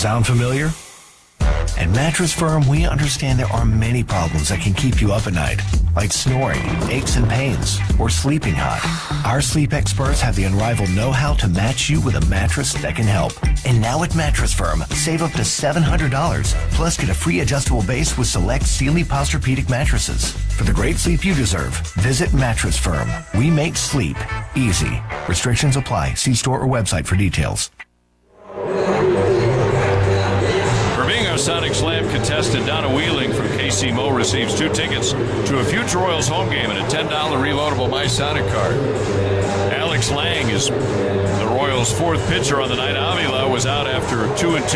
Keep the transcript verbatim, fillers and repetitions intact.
Sound familiar? At Mattress Firm, we understand there are many problems that can keep you up at night, like snoring, aches and pains, or sleeping hot. Our sleep experts have the unrivaled know-how to match you with a mattress that can help. And now at Mattress Firm, save up to seven hundred dollars, plus get a free adjustable base with select Sealy Posturepedic mattresses. For the great sleep you deserve, visit Mattress Firm. We make sleep easy. Restrictions apply. See store or website for details. For being our Sonic Slam contestant, Donna Wheeling from K C Mo receives two tickets to a future Royals home game and a ten dollars reloadable My Sonic card. Alex Lang is the Royals' fourth pitcher on the night. Avila was out after two and two.